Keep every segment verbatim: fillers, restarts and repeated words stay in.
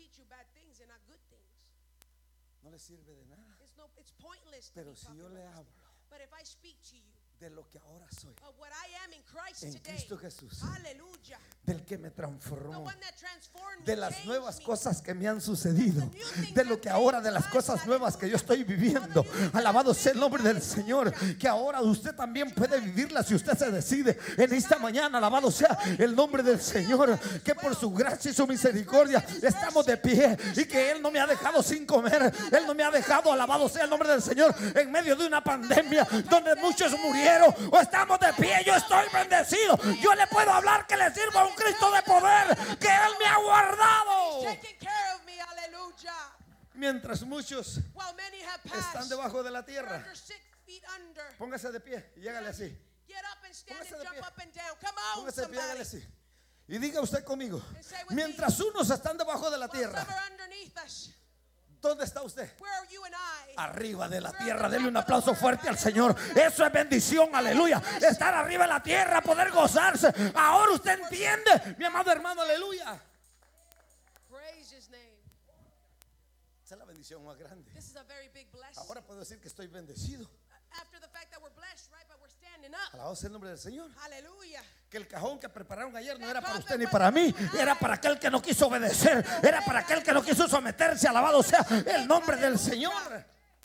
teach you bad things, they're not good things. No le sirve de nada. It's no, it's pointless. Pero si yo le hablo but if I speak to you de lo que ahora soy of what I am in Christ en today, Cristo Jesús, hallelujah, del que me the transformó, one that transformed me, de las changed nuevas me, cosas que me han sucedido, de lo que ahora, de las cosas nuevas que yo estoy viviendo. Alabado sea el nombre del Señor, que ahora usted también puede vivirla si usted se decide en esta mañana. Alabado sea el nombre del Señor, que por su gracia y su misericordia estamos de pie, y que Él no me ha dejado sin comer, Él no me ha dejado, alabado sea el nombre del Señor, en medio de una pandemia donde muchos murieron. O estamos de pie, yo estoy bendecido. Yo le puedo hablar que le sirva a un Cristo de poder, que Él me ha guardado. taking care of me, hallelujah. Mientras muchos While many have están passed, debajo de la they're tierra, under six feet under. póngase de pie y hágale así. Get up and stand Póngase and de jump pie. up and down. Come on, Póngase de pie y hágale somebody. así. Y diga usted conmigo, And say with mientras unos están debajo de la While tierra, some are underneath us, ¿dónde está usted? where are you and I? Arriba de la tierra. Denle un aplauso fuerte al Señor. Eso es bendición, aleluya. Estar arriba de la tierra, poder gozarse. Ahora usted entiende, mi amado hermano, aleluya. Praise His name. Esa es la bendición más grande. This is a very big blessing. Ahora puedo decir que estoy bendecido. After the fact that we're blessed, right? But we're standing up. Alabado sea el nombre del Señor. Hallelujah. Que el cajón que prepararon ayer no era para usted ni para mí, era para aquel que no quiso obedecer, era para aquel que no quiso someterse. Alabado sea el nombre del Señor.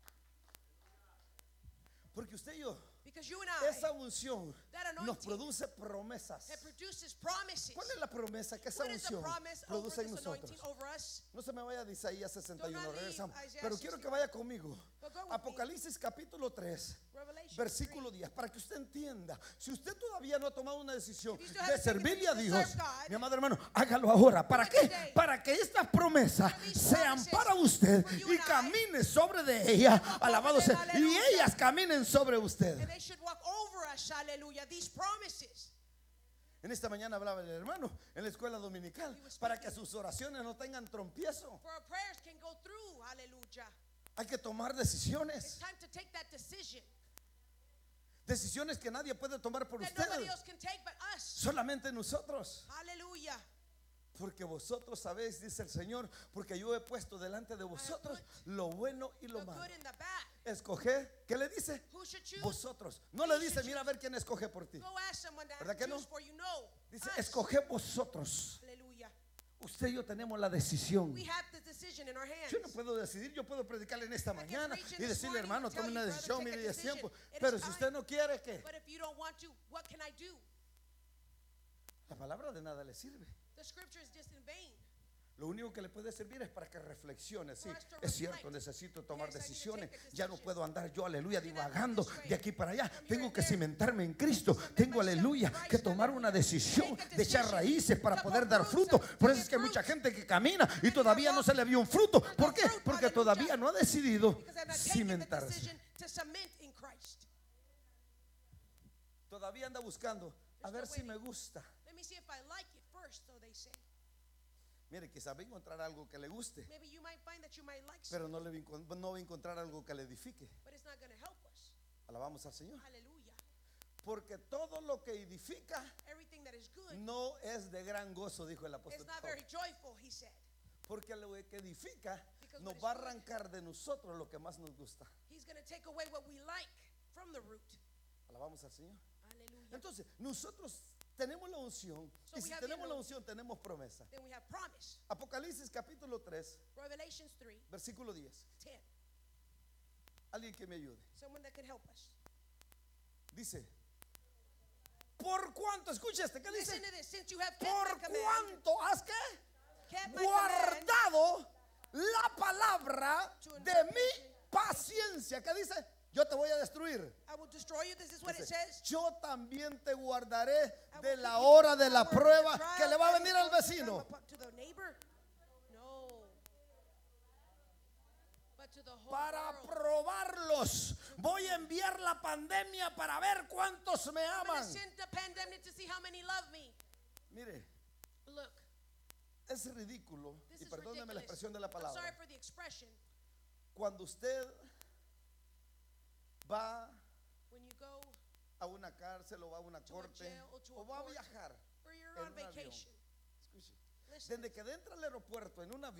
Porque usted y yo, Because you and I, esa unción that anointing, nos produce promesas. it produces promises. ¿Cuál es la promesa que esa What is the unción promise over produce en this anointing nosotros? over us? No se me vaya de Isaías sesenta y uno, Do not leave regresamos. Isaiah Pero quiero que sixty-one. vaya conmigo. But go with Apocalipsis capítulo tres, Revelation versículo diez, para que usted entienda. Si usted todavía no ha tomado una decisión If you still de haven't taken servirle a the Dios, serve God, mi amado hermano, hágalo ahora. ¿Para do it qué? today. Para que estas promesas these sean promises para usted for you y and I, camine sobre de ellas. walk Alabado over them, sea. Y aleluya. ellas caminen sobre usted. And they should walk over us, hallelujah, these promises. En esta mañana hablaba el hermano en la escuela dominical, para que sus oraciones no tengan trompiezo. For our prayers can go through, hallelujah. Hay que tomar It's decisiones. time to take that decision Decisiones que nadie puede tomar por that usted, nobody else can take but us. solamente nosotros. Hallelujah. Porque vosotros sabéis, dice el Señor, porque yo he puesto delante de vosotros lo bueno y The lo malo. good and the bad. Escoged, ¿qué le dice? Who should choose? Vosotros. No le dice, mira a ver quién escoge por ti. Go ask someone that ¿Verdad que no? choose for you. No. Dice, Us. escoged vosotros. Hallelujah. Usted y yo tenemos la decisión. We have the decision in our hands. Yo no puedo decidir, yo puedo predicarle en esta can mañana preach in y this decirle, morning hermano, and tell tome you, una brother, decisión, take a mire, es decision. tiempo. It is Pero si time. usted no quiere, ¿qué? But if you don't want to, what can I do? La palabra de nada le sirve. The scripture is just in vain. Lo único que le puede servir es para que reflexione. Sí, For us to es cierto, reflect. necesito tomar Yes, I need to decisiones. take a Ya no decision. puedo andar yo, aleluya, I cannot go divagando this way. de aquí para allá. From here Tengo and que there. cimentarme en Cristo. Cement Tengo, myself in aleluya, Christ, que tomar una hallelujah. decisión Take a de echar decision raíces para to poder put dar roots fruto. and Por to eso es get que mucha fruit. gente que camina y Many todavía are no se le vio un fruto. walking ¿Por qué? fruit, Porque hallelujah. todavía no ha decidido Because I'm not taking the cimentarse. decision to cement in Christ. Todavía anda buscando a They're ver still si me waiting. gusta. Let me see if I like it first, so they say. Mire, quizás va a encontrar algo que le guste, Maybe you might find that you might like pero something, no, le va a encon- no va a encontrar algo que le edifique. but it's not going to help us. Alabamos al Señor. Hallelujah. Porque todo lo que edifica Everything that is good no es de gran gozo, dijo el is apóstol not Pablo. very joyful, he said. Porque lo que edifica Because nos what va a is good, arrancar de nosotros lo que más nos gusta. He's going to take away what we like from the root. Alabamos al Señor. Hallelujah. Entonces, nosotros tenemos la unción. So Y we si have the tenemos la anointing. unción, tenemos promesa. Then we have promise. Apocalipsis capítulo tres, Revelations three, versículo diez. ten. Alguien que me ayude. Someone that can help us. Dice, ¿por cuánto? Escucha este, ¿qué dice? Listen to this. Since you have kept ¿Por my command, cuánto has que kept my command guardado la palabra de mi paciencia? ¿Qué dice? Yo te voy a destruir. I will destroy you. This is what it Dice, says. yo también te guardaré I will de keep la you hora from de the la hour of the prueba trial que le va a that venir is al going to come vecino. upon- To the neighbor? No. But to the whole Para world. probarlos. Voy a enviar la pandemia para ver cuántos me I'm going aman. to send the pandemic to see how many love me. Mire, Look, es ridículo, this y is perdóneme la ridiculous. expresión de la I'm palabra, sorry for the expression. cuando usted va When you go a una cárcel o va a una To a corte jail or to a o va a court. viajar or you're en on un avión. vacation. Escuche, Listen, desde que entra al aeropuerto en un avión,